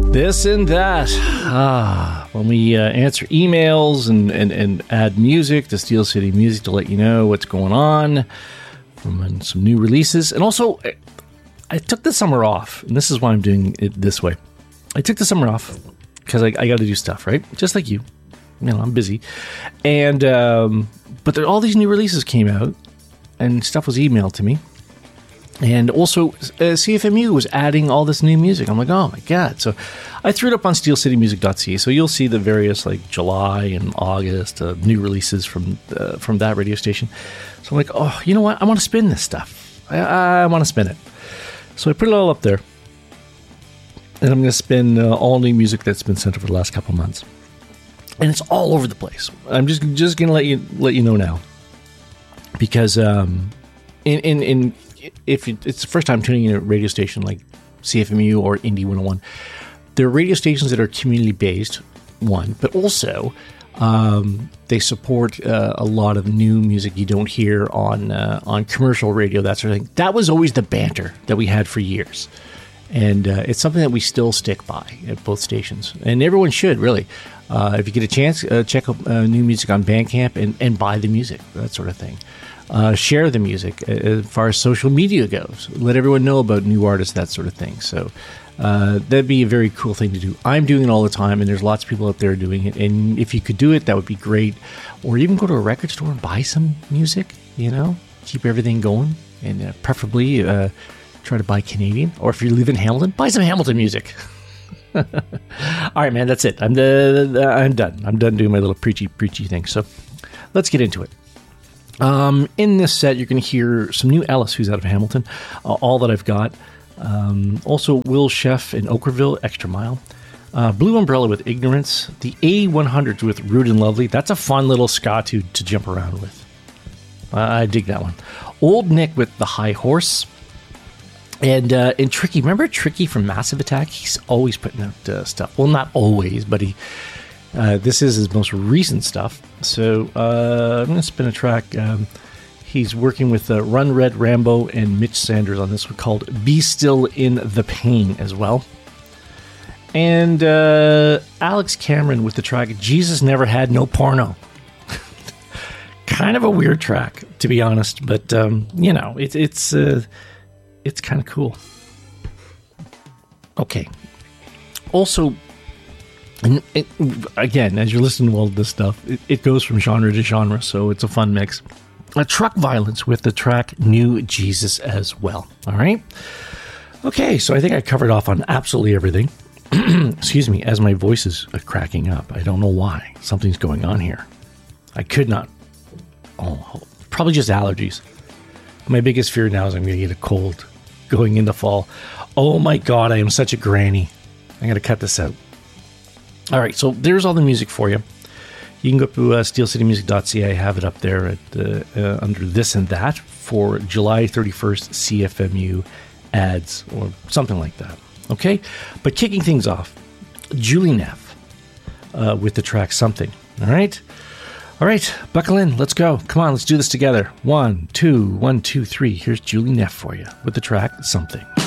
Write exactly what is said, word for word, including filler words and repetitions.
This and that. Ah, when we uh, answer emails and, and, and add music to Steel City Music to let you know what's going on from uh, some new releases. And also, I, I took the summer off, and this is why I'm doing it this way. I took the summer off because I, I got to do stuff, right? Just like you. You know, I'm busy. And, um, but there, all these new releases came out, and stuff was emailed to me. And also, uh, C F M U was adding all this new music. I'm like, oh my God. So I threw it up on steel city music dot c a. So you'll see the various, like, July and August uh, new releases from uh, from that radio station. So I'm like, oh, you know what? I want to spin this stuff. I, I want to spin it. So I put it all up there. And I'm going to spin uh, all new music that's been sent over the last couple months. And it's all over the place. I'm just just going to let you let you know now. Because um, in... in, in if it's the first time tuning in a radio station like C F M U or Indie one oh one, there are radio stations that are community-based, one, but also um, they support uh, a lot of new music you don't hear on uh, on commercial radio, that sort of thing. That was always the banter that we had for years. And uh, it's something that we still stick by at both stations. And everyone should, really. Uh, if you get a chance, uh, check out uh, new music on Bandcamp and, and buy the music, that sort of thing. Uh, share the music as far as social media goes. Let everyone know about new artists, that sort of thing. So uh, that'd be a very cool thing to do. I'm doing it all the time, and there's lots of people out there doing it. And if you could do it, that would be great. Or even go to a record store and buy some music, you know, keep everything going. And uh, preferably uh, try to buy Canadian. Or if you live in Hamilton, buy some Hamilton music. All right, man, that's it. I'm, the, I'm done. I'm done doing my little preachy, preachy thing. So let's get into it. Um, in this set, you're going to hear some new Ellis, who's out of Hamilton, uh, All That I've Got. Um, also, Will Sheff in Okerville, Extra Mile. Uh, Blue Umbrella with Ignorance. The A one hundreds with Rude and Lovely. That's a fun little ska to, to jump around with. Uh, I dig that one. Old Nick with The High Horse. And, uh, and Tricky. Remember Tricky from Massive Attack? He's always putting out uh, stuff. Well, not always, but he... Uh, this is his most recent stuff. So uh, I'm going to spin a track. Um, he's working with uh, Run Red Rambo and Mitch Sanders on this one called Be Still in the Pain as well. And uh, Alex Cameron with the track Jesus Never Had No Porno. Kind of a weird track, to be honest. But, um, you know, it, it's, uh, it's kind of cool. Okay. Also... And it, again, as you're listening to all this stuff, it, it goes from genre to genre, so it's a fun mix. A Truck Violence with the track New Jesus as well. All right? Okay, so I think I covered off on absolutely everything. Excuse me, as my voice is cracking up. I don't know why. Something's going on here. I could not. Oh, probably just allergies. My biggest fear now is I'm going to get a cold going into fall. Oh my God, I am such a granny. I'm going to cut this out. All right, so there's all the music for you. You can go to uh, steel city music dot c a. I have it up there at uh, uh, under this and that for July thirty-first C F M U ads or something like that. Okay, but kicking things off, Julie Neff uh, with the track Something. All right, all right, buckle in. Let's go. Come on, let's do this together. One, two, one, two, three. Here's Julie Neff for you with the track Something.